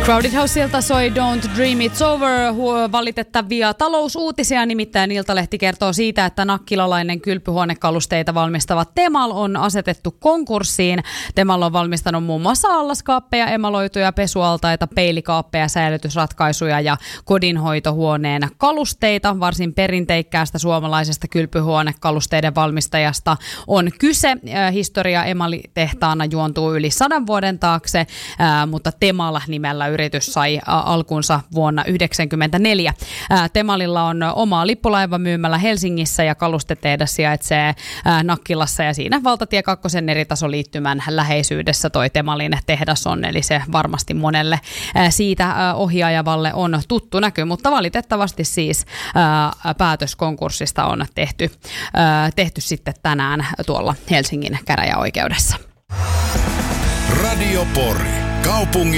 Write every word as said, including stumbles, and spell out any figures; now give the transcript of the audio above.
Crowded Houseilta soi Don't Dream It's Over. Valitettavia talousuutisia, nimittäin Iltalehti kertoo siitä, että nakkilalainen kylpyhuonekalusteita valmistava Temal on asetettu konkurssiin. Temal on valmistanut muun muassa allaskaappeja, emaloituja pesualtaita, peilikaappeja, säilytysratkaisuja ja kodinhoitohuoneen kalusteita. Varsin perinteikkäästä suomalaisesta kylpyhuonekalusteiden valmistajasta on kyse. Historia emalitehtaana juontuu yli sadan vuoden taakse, mutta Temal nimellä yritys sai alkunsa vuonna yhdeksänkymmentäneljä. Temalilla on omaa lippulaivamyymälä Helsingissä ja kalustetehdas sijaitsee Nakkilassa ja siinä valtatie kakkosen eritasoliittymän läheisyydessä toi Temalin tehdas on, eli se varmasti monelle siitä ohiajavalle on tuttu näky, mutta valitettavasti siis päätös konkurssista on tehty, tehty sitten tänään tuolla Helsingin käräjäoikeudessa. Radio Pori. Kaupungin